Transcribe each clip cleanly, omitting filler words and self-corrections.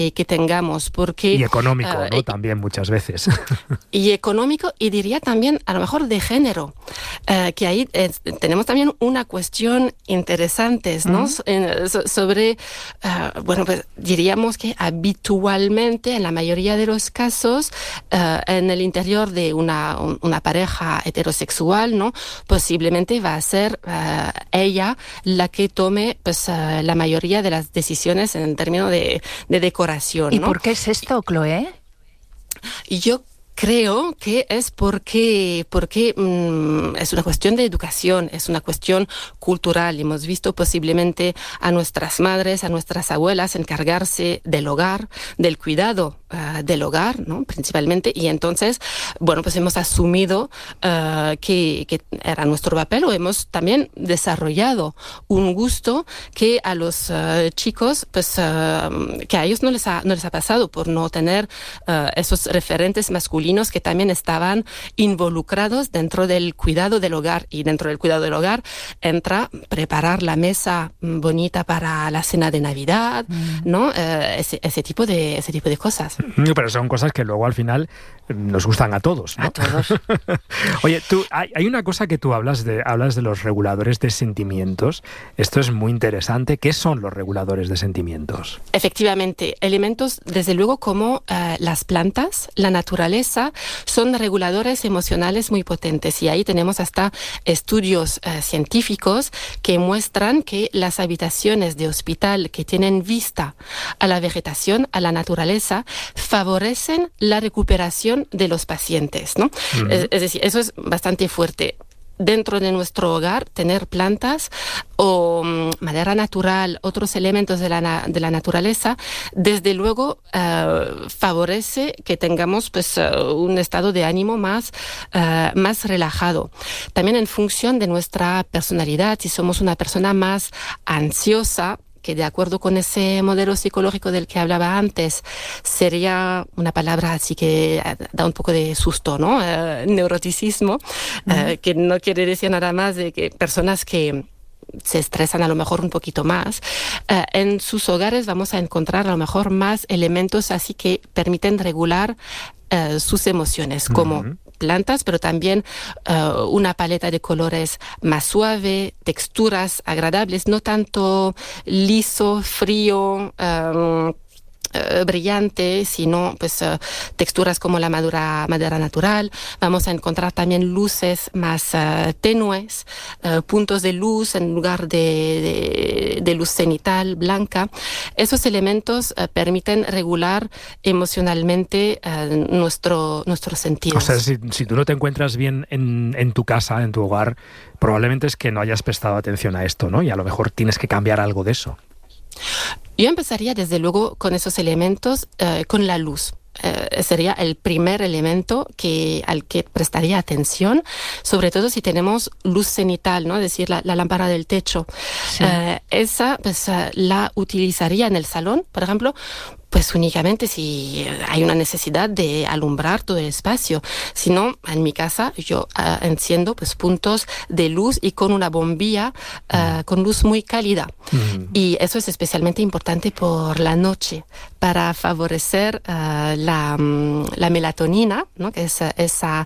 que tengamos, porque... Y económico, ¿no? También muchas veces. Y económico, y diría también, a lo mejor, de género, que ahí tenemos también una cuestión interesante, ¿no? Sobre, bueno, pues diríamos que habitualmente, en la mayoría de los casos, en el interior de una pareja heterosexual, ¿no? Posiblemente va a ser ella la que tome, pues, la mayoría de las decisiones en términos de decoración. ¿Y ¿no? por qué es esto, Chloé? Yo creo que es porque es una cuestión de educación, es una cuestión cultural. Hemos visto posiblemente a nuestras madres, a nuestras abuelas encargarse del hogar, del cuidado del hogar, ¿no? Principalmente, y entonces, bueno, pues hemos asumido que era nuestro papel, o hemos también desarrollado un gusto que a los chicos, pues que a ellos no les ha pasado por no tener esos referentes masculinos que también estaban involucrados dentro del cuidado del hogar, y dentro del cuidado del hogar entra preparar la mesa bonita para la cena de Navidad, ¿no? Ese tipo de cosas. Pero son cosas que luego al final nos gustan a todos, ¿no? A todos. Oye, hay una cosa que tú hablas de los reguladores de sentimientos. Esto es muy interesante. ¿Qué son los reguladores de sentimientos? Efectivamente, elementos, desde luego, como las plantas, la naturaleza, son reguladores emocionales muy potentes, y ahí tenemos hasta estudios científicos que muestran que las habitaciones de hospital que tienen vista a la vegetación, a la naturaleza, favorecen la recuperación de los pacientes, ¿no? Es decir, eso es bastante fuerte. Dentro de nuestro hogar, tener plantas o madera natural, otros elementos de la naturaleza, desde luego favorece que tengamos, pues, un estado de ánimo más relajado. También en función de nuestra personalidad, si somos una persona más ansiosa, que de acuerdo con ese modelo psicológico del que hablaba antes, sería una palabra así que da un poco de susto, ¿no? Neuroticismo, que no quiere decir nada más de que personas que se estresan a lo mejor un poquito más. En sus hogares vamos a encontrar a lo mejor más elementos así que permiten regular sus emociones, como plantas, pero también una paleta de colores más suave, texturas agradables, no tanto liso, frío, brillante, sino pues texturas como la madera natural. Vamos a encontrar también luces más tenues, puntos de luz en lugar de luz cenital blanca. Esos elementos permiten regular emocionalmente nuestros sentidos. O sea, si tú no te encuentras bien en tu casa, en tu hogar, probablemente es que no hayas prestado atención a esto, ¿no? Y a lo mejor tienes que cambiar algo de eso. Yo empezaría desde luego con esos elementos, con la luz. Sería el primer elemento al que prestaría atención, sobre todo si tenemos luz cenital, ¿no? Es decir, la lámpara del techo. Sí. Esa pues, la utilizaría en el salón, por ejemplo, pues únicamente si hay una necesidad de alumbrar todo el espacio. Si no, en mi casa yo enciendo pues puntos de luz y con una bombilla con luz muy cálida. Y eso es especialmente importante por la noche para favorecer la melatonina, ¿no? Que es esa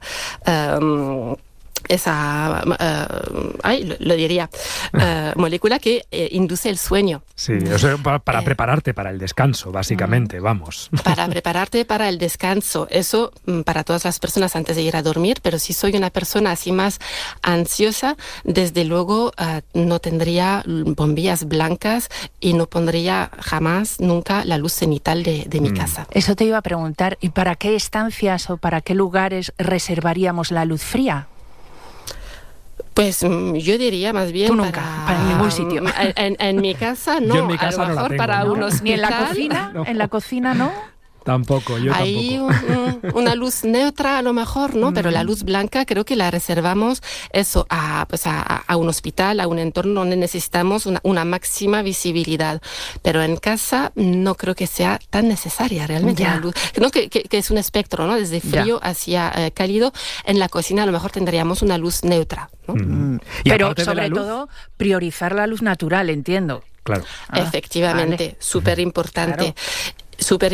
molécula que induce el sueño. Sí, o sea, para prepararte para el descanso, básicamente, vamos. Para prepararte para el descanso, eso para todas las personas antes de ir a dormir, pero si soy una persona así más ansiosa, desde luego no tendría bombillas blancas y no pondría jamás, nunca, la luz cenital de mi casa. Eso te iba a preguntar, ¿y para qué estancias o para qué lugares reservaríamos la luz fría? Pues yo diría más bien tú nunca, para ningún sitio. En mi casa no, yo en mi casa a lo mejor no la tengo, para ¿no? un hospital. ¿Ni en la cocina? No. ¿En la cocina no? Tampoco, yo ahí tampoco. Una luz neutra a lo mejor, ¿no? Pero la luz blanca creo que la reservamos eso a un hospital, a un entorno donde necesitamos una máxima visibilidad. Pero en casa no creo que sea tan necesaria realmente la luz. Creo que es un espectro, ¿no? Desde frío hacia cálido. En la cocina a lo mejor tendríamos una luz neutra, ¿no? Pero sobre todo priorizar la luz natural, entiendo. Claro. Efectivamente, súper importante. Claro. súper